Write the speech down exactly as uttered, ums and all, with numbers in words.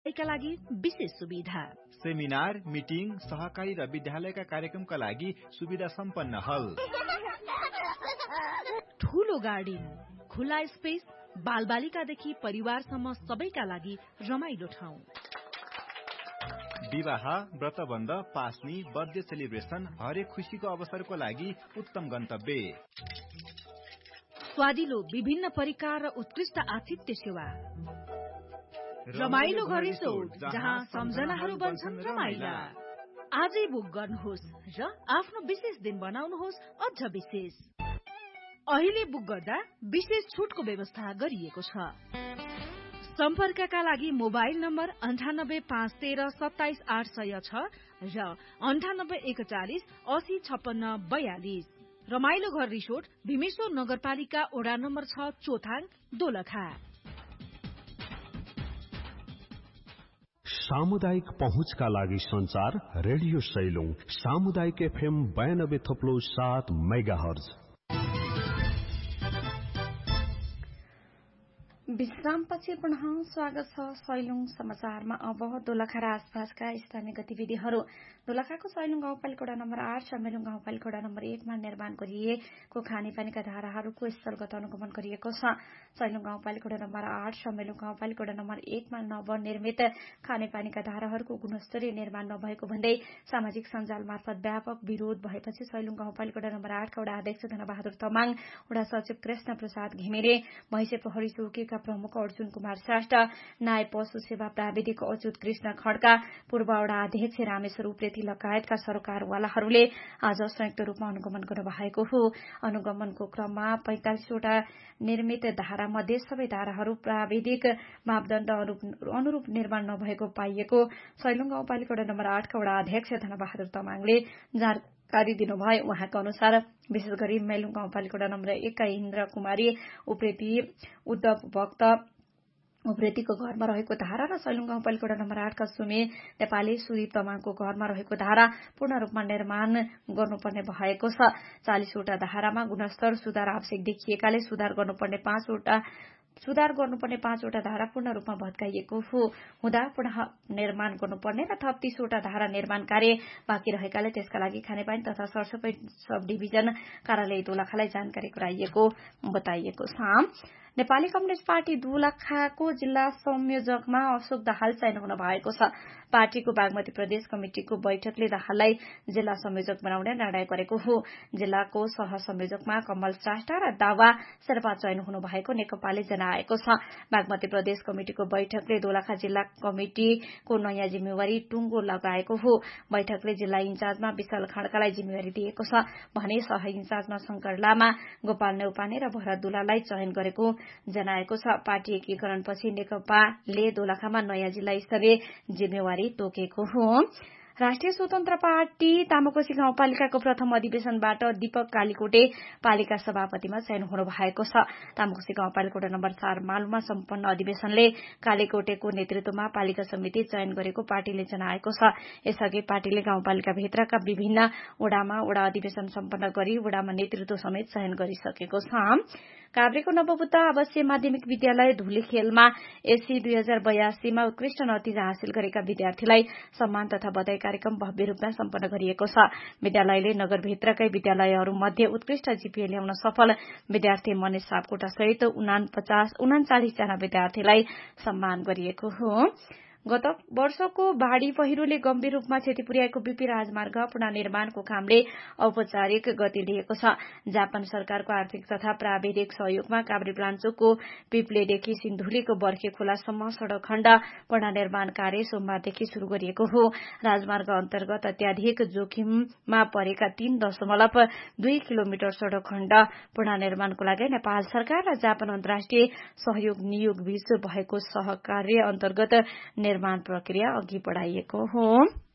का लागि विशेष सुविधा, सेमिनार, मिटिङ, सहकारी र विद्यालयका कार्यक्रमका लागि सुविधा सम्पन्न हल, ठूलो गार्डन, खुला स्पेस, बालबालिकादेखि परिवारसम्म सबैका लागि रमाइलो ठाउँ, विवाह, व्रतबन्ध, पास्नी, बर्थडे सेलिब्रेसन, हरेक खुशीको अवसरको लागि उत्तम गन्तव्य, स्वादिलो विभिन्न परिकार र उत्कृष्ट आतिथ्य सेवा, रमाइलो घर रिसोर्ट जहाँ सम्झनाहरू बन्छन् रमाइला। आजै बुक गर्नुहोस् र आफ्नो विशेष दिन बनाउनुहोस् अझ विशेष। अहिले बुक गर्दा विशेष छुटको व्यवस्था गरिएको छ। सम्पर्कका लागि मोबाइल नम्बर अन्ठानब्बे पाँच तेह्र सत्ताइस आठ सय छ र अन्ठानब्बे एकचालिस असी छप्पन्न बयालिस। रमाइलो घर रिसोर्ट भीमेश्वर नगरपालिका ओडा नम्बर छ चोथाङ दोलखा। सामुदायिक पहुँचका लागि संचार रेडियो सैलुङ सामुदायिक एफएम बयानब्बे थप्लो सात मेगा हर्ज। विश्रामपछि पुनः स्वागत छ सैलुङ समाचारमा। अब दोलखा र आसपासका स्थानीय गतिविधिहरू। दोलखाको सैलुङ गाउँपालिका वडा नम्बर आठ समेलुङ गाउँपालिका वडा नम्बर एकमा निर्माण गरिएको खानेपानीका धाराहरूको स्थलगत अनुगमन गरिएको छ। सैलुङ गाउँपालिका वडा नम्बर आठ समेलुङ गाउँपालिका वडा नम्बर एकमा नवनिर्मित खानेपानीका धाराहरूको गुणस्तरीय निर्माण नभएको भन्दै सामाजिक सञ्जाल मार्फत व्यापक विरोध भएपछि सैलुङ गाउँपालिका वडा नम्बर आठका वडा अध्यक्ष धनबहादुर तामाङ, वडा सचिव कृष्ण प्रसाद घिमिरे, भैँसे प्रहरी चौकीका प्रमुख अर्जुन कुमार श्रेष्ठ, नायब पशु सेवा प्राविधिक अच्युत कृष्ण खड्का, पूर्व वडा अध्यक्ष रामेश्वर उप्रेती लगायतका सरकारवालाहरूले आज संयुक्त रूपमा अनुगमन गर्नुभएको हो। अनुगमनको क्रममा पैंतालिसवटा निर्मित धारा मध्ये सबै धाराहरू प्राविधिक मापदण्ड अनुरूप निर्माण नभएको पाइएको सैलुङ गाउँपालिका वडा नम्बर आठका वडा अध्यक्ष धनबहादुर तामाङले जानकारी दिनुभयो। उहाँका अनुसार विशेष गरी मेलुङ गाउँपालिका वडा नम्बर एकका इन्द्र कुमारी उप्रेती, उद्धव भक्त उप्रेतीको घरमा रहेको धारा र सैलुङ गाउँपालिका वडा नम्बर आठका सुमे नेपाली सुदीप तमाङको घरमा रहेको धारा पूर्ण रूपमा निर्माण गर्नुपर्ने भएको छ। चालिसवटा धारामा गुणस्तर सुधार आवश्यक देखिएकाले सुधार गर्नुपर्ने पाँचवटा सुधार गर्नुपर्ने पाँचवटा धारा पूर्ण रूपमा भत्काइएको हो हुँदा पुनः निर्माण गर्नुपर्ने र थप तीसवटा धारा निर्माण कार्य बाँकी रहेकाले त्यसका लागि खानेपानी तथा सरसफाई सब डिभिजन कार्यालय दोलखालाई जानकारी गराइएको बताइएको छ। नेपाली कम्युनिष्ट पार्टी दोलखाको जिल्ला संयोजकमा अशोक दाहाल चयन हुन भएको छ। पार्टीको बागमती प्रदेश कमिटिको बैठकले दाहाललाई जिल्ला संयोजक बनाउने निर्णय गरेको हो। जिल्लाको सह संयोजकमा कमल श्रेष्ठ र दावा शेर्पा चयन हुनु भएको नेकपाले जनाएको छ। बागमती प्रदेश कमिटिको बैठकले दोलखा जिल्ला कमिटिको नयाँ जिम्मेवारी टुङ्गो लगाएको हो। बैठकले जिल्ला इन्चार्जमा विशाल खड्कालाई जिम्मेवारी दिएको छ भने सह इन्चार्जमा शंकर लामा, गोपाल नेउपाने र भरत दुलालाई चयन गरेको जनाएको छ। पार्टी एकीकरणपछि नेकपाले दोलखामा नयाँ जिल्ला स्तरीय जिम्मेवारी तोकेको हो। राष्ट्रिय स्वतन्त्र पार्टी तामाकोशी गाउँपालिकाको प्रथम अधिवेशनबाट दीपक कालीकोटे पालिका सभापतिमा चयन हुनु भएको छ। तामाकोशी गाउँपालिका वडा नम्बर चार मालुमा सम्पन्न अधिवेशनले कालीकोटेको नेतृत्वमा पालिका समिति चयन गरेको पार्टीले जनाएको छ। यसअघि पार्टीले गाउँपालिकाभित्रका विभिन्न वडामा वडा अधिवेशन सम्पन्न गरी वडामा नेतृत्व समेत चयन गरिसकेको छ। काभ्रेको नवबुद्ध आवासीय माध्यमिक विद्यालय धुलीखेलमा एससी दुई हजार बयासीमा उत्कृष्ट नतिजा हासिल गरेका विद्यार्थीलाई सम्मान तथा बधाई कार्यक्रम भव्य रूपमा सम्पन्न गरिएको छ। विद्यालयले नगरभित्रकै विद्यालयहरूमध्ये उत्कृष्ट जीपीए ल्याउन सफल विद्यार्थी मनिष सापकोटा सहित उनाचालिस जना विद्यार्थीलाई सम्मान गरिएको हो। गत वर्षको बाढ़ी पहिरोले गम्भीर रूपमा क्षति पुर्याएको बीपी राजमार्ग पुनर्निर्माणको कामले औपचारिक गति लिएको छ। जापान सरकारको आर्थिक तथा प्राविधिक सहयोगमा काभ्रे प्लान्चोकको पिप्लेदेखि सिन्धुलीको बर्खे खोलासम्म सड़क खण्ड पुनर्निर्माण कार्य सोमबारदेखि शुरू गरिएको हो। राजमार्ग अन्तर्गत अत्याधिक जोखिममा परेका तीन दशमलव दुई किलोमिटर सड़क खण्ड पुनर्निर्माणको लागि नेपाल सरकार र जापान अन्तर्राष्ट्रिय सहयोग नियोग बीच भएको सहकार्य अन्तर्गत निर्माण प्रक्रिया अघि बढ़ाइएको हो।